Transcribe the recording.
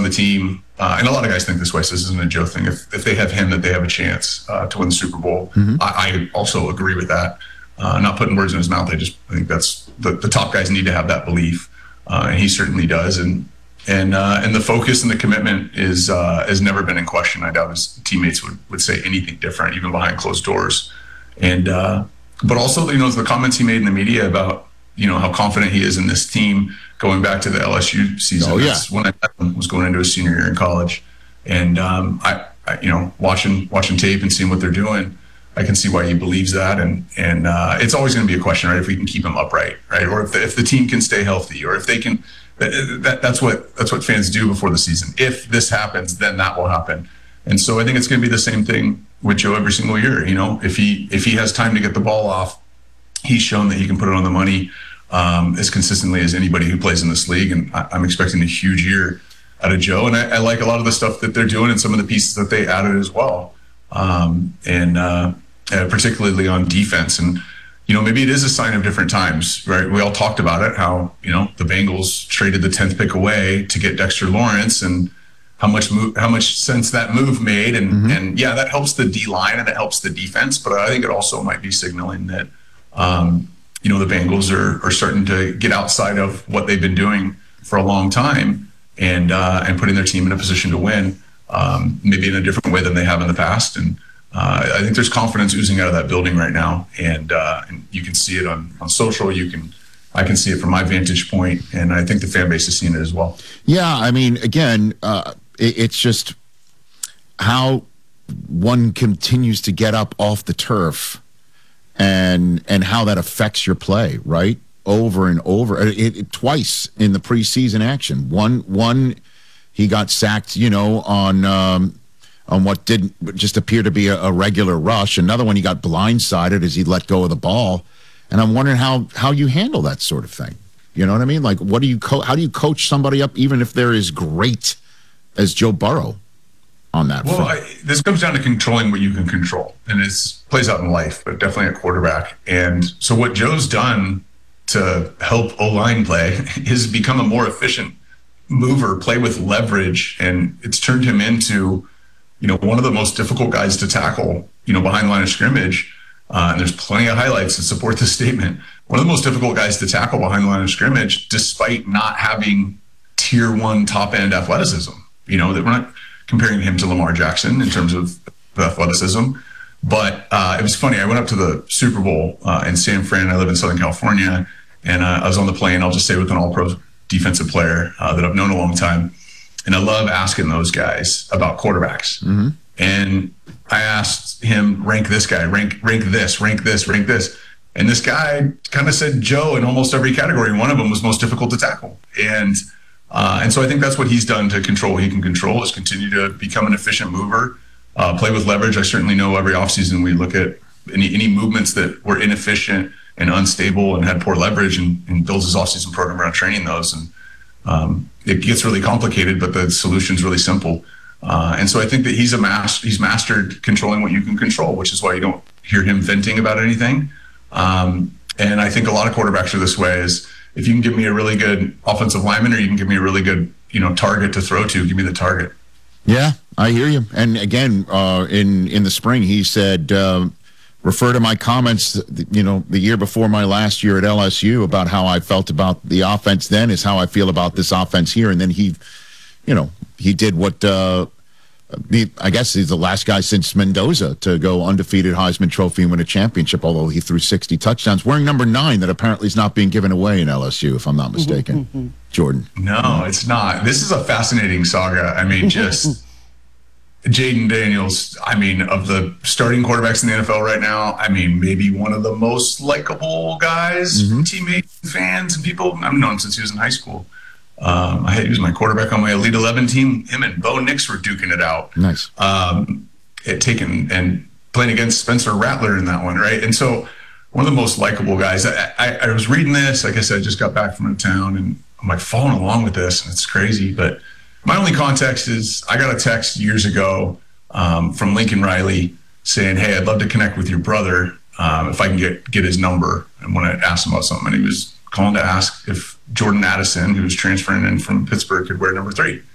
on the team, and a lot of guys think this way, so this isn't a Joe thing. If they have him, that they have a chance to win the Super Bowl. I also agree with that. Not putting words in his mouth. I think that's the top guys need to have that belief, and he certainly does. And the focus and the commitment has never been in question. I doubt his teammates would say anything different, even behind closed doors. And but also, the comments he made in the media about how confident he is in this team, going back to the LSU season. That's when I was going into his senior year in college, and I watching tape and seeing what they're doing, I can see why he believes that, and it's always going to be a question, right? If we can keep him upright, right, or if the team can stay healthy, or if they can. That's what fans do before the season. If this happens, then that will happen, and so I think it's going to be the same thing with Joe every single year. If he has time to get the ball off, he's shown that he can put it on the money as consistently as anybody who plays in this league, and I'm expecting a huge year out of Joe, and I like a lot of the stuff that they're doing and some of the pieces that they added as well, and particularly on defense. And maybe it is a sign of different times, right? We all talked about it, how the Bengals traded the 10th pick away to get Dexter Lawrence, and how much sense that move made, and yeah, that helps the D line and it helps the defense, but I think it also might be signaling that the Bengals are starting to get outside of what they've been doing for a long time, and putting their team in a position to win, maybe in a different way than they have in the past. And I think there's confidence oozing out of that building right now, and you can see it on social. I can see it from my vantage point, and I think the fan base is seeing it as well. Yeah, I mean, again, it's just how one continues to get up off the turf, and how that affects your play, right? Over and over, twice in the preseason action. One, he got sacked, on what didn't just appear to be a regular rush. Another one, he got blindsided as he let go of the ball. And I'm wondering how you handle that sort of thing. You know what I mean? Like, how do you coach somebody up, even if they're as great as Joe Burrow on that front? This comes down to controlling what you can control. And it plays out in life, but definitely at quarterback. And so what Joe's done to help O-line play is become a more efficient mover, play with leverage, and it's turned him into one of the most difficult guys to tackle, behind the line of scrimmage. And there's plenty of highlights to support this statement. One of the most difficult guys to tackle behind the line of scrimmage, despite not having tier 1 top end athleticism. That we're not comparing him to Lamar Jackson in terms of athleticism. But it was funny. I went up to the Super Bowl in San Fran. I live in Southern California, and I was on the plane. I'll just say with an all-pro defensive player that I've known a long time. And I love asking those guys about quarterbacks. And I asked him, rank this guy, rank this, rank this, rank this. And this guy kind of said Joe in almost every category. One of them was most difficult to tackle. And so I think that's what he's done to control what he can control, is continue to become an efficient mover, play with leverage. I certainly know every offseason we look at any movements that were inefficient and unstable and had poor leverage, and builds his offseason program around training those. And it gets really complicated, but the solution's really simple. And so I think that he's mastered controlling what you can control, which is why you don't hear him venting about anything. And I think a lot of quarterbacks are this way: is if you can give me a really good offensive lineman, or you can give me a really good target to throw to, give me the target. Yeah, I hear you. And again, in the spring, he said, refer to my comments, the year before my last year at LSU about how I felt about the offense then is how I feel about this offense here. And then he did what I guess he's the last guy since Mendoza to go undefeated Heisman Trophy and win a championship, although he threw 60 touchdowns, wearing number 9 that apparently is not being given away in LSU, if I'm not mistaken. Jordan. No, it's not. This is a fascinating saga. I mean, just Jayden Daniels, of the starting quarterbacks in the NFL right now, maybe one of the most likable guys, teammates, fans, and people. I've known him since he was in high school. He was my quarterback on my Elite 11 team. Him and Bo Nix were duking it out. Nice. And playing against Spencer Rattler in that one, right? And so one of the most likable guys. I was reading this. Like I said, I just got back from town, and I'm following along with this, and it's crazy. But my only context is I got a text years ago from Lincoln Riley saying, "Hey, I'd love to connect with your brother if I can get his number." And when I asked him about something, and he was calling to ask if Jordan Addison, who was transferring in from Pittsburgh, could wear number 3.